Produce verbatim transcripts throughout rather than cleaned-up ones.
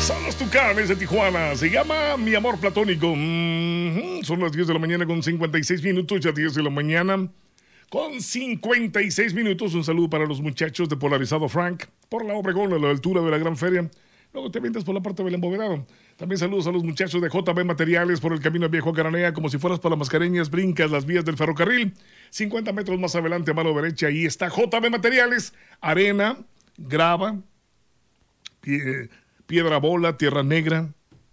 Son los Tucanes de Tijuana. Se llama Mi Amor Platónico. Mm-hmm. Son las diez de la mañana con cincuenta y seis minutos. Ya diez de la mañana con cincuenta y seis minutos. Un saludo para los muchachos de Polarizado Frank por la Obregón a la altura de la Gran Feria. Luego te vienes por la parte del embovedado. También saludos a los muchachos de J B Materiales por el camino Viejo Cananea. Como si fueras para las Mascareñas, brincas las vías del ferrocarril. cincuenta metros más adelante a mano derecha. Ahí está J B Materiales. Arena, grava, pie, piedra bola, tierra negra.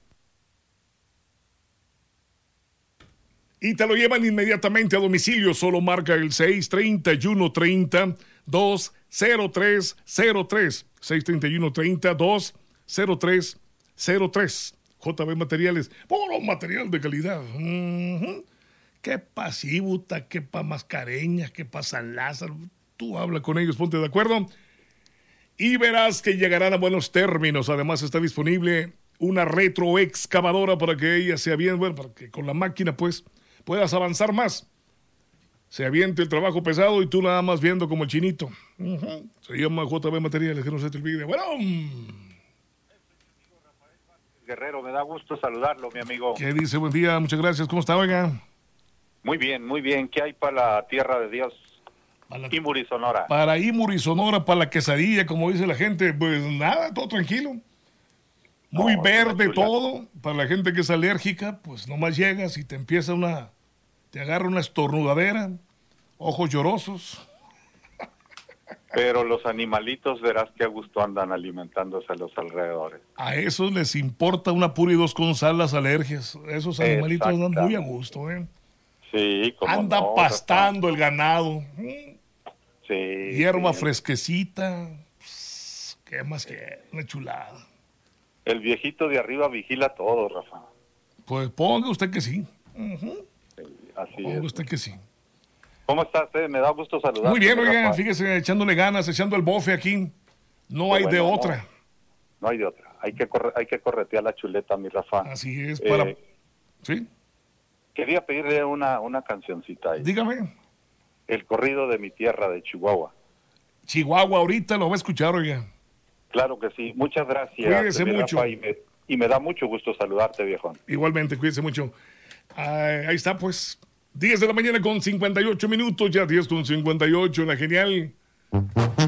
Y te lo llevan inmediatamente a domicilio. Solo marca el seis treinta y uno treinta dos cero tres cero tres. seis treinta y uno treinta dos cero tres cero tres. J B Materiales, puro material de calidad. Uh-huh. ¿Qué pa' Cibuta, qué pa' Mascareñas, qué pa' San Lázaro? Tú habla con ellos, ponte de acuerdo. Y verás que llegarán a buenos términos. Además está disponible una retroexcavadora para que ella sea bien, bueno, para que con la máquina pues puedas avanzar más. Se aviente el trabajo pesado y tú nada más viendo como el chinito. Uh-huh. Se llama J B Materiales, que no se te olvide. Bueno... Guerrero, me da gusto saludarlo, mi amigo. ¿Qué dice? Buen día, muchas gracias. ¿Cómo está, oiga? Muy bien, muy bien. ¿Qué hay para la tierra de Dios? Para la... Imuri, Sonora. Para Imuri, Sonora, para la quesadilla, como dice la gente. Pues nada, todo tranquilo. Muy no, verde todo. Para la gente que es alérgica, pues nomás llegas y te empieza una... Te agarra una estornudadera, ojos llorosos. Pero los animalitos, verás que a gusto andan alimentándose a los alrededores. A esos les importa una pura y dos con sal las alergias. Esos animalitos andan muy a gusto, ¿eh? Sí, como anda no, pastando ¿verdad? El ganado. Sí. Hierba sí. fresquecita. Pss, ¿qué más que? Una chulada. El viejito de arriba vigila todo, Rafa. Pues ponga usted que sí. Uh-huh. Sí, así ponga es. usted que sí. ¿Cómo estás? Eh? Me da gusto saludar. Muy bien, oiga, fíjese, echándole ganas, echando el bofe aquí. No Qué hay bueno, de otra. No, no hay de otra. Hay que, corre, hay que corretear la chuleta, mi Rafa. Así es, para... Eh, ¿Sí? Quería pedirle una, una cancioncita ahí. Dígame. El corrido de mi tierra, de Chihuahua. Chihuahua, ahorita lo va a escuchar, oiga. Claro que sí. Muchas gracias. Cuídese mucho. Rafa, y, me, y me da mucho gusto saludarte, viejón. Igualmente, cuídese mucho. Ahí, ahí está, pues. diez de la mañana con cincuenta y ocho minutos, ya diez con cincuenta y ocho, la genial.